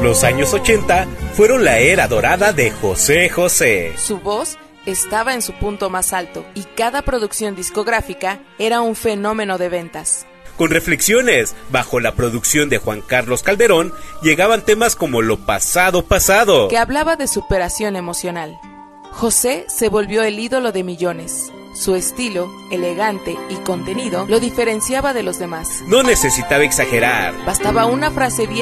Los años 80 fueron la era dorada de José José. Su voz estaba en su punto más alto y cada producción discográfica era un fenómeno de ventas. Con Reflexiones, bajo la producción de Juan Carlos Calderón, llegaban temas como Lo pasado, pasado, que hablaba de superación emocional. José se volvió el ídolo de millones. Su estilo, elegante y contenido lo diferenciaba de los demás. No necesitaba exagerar. Bastaba una frase bien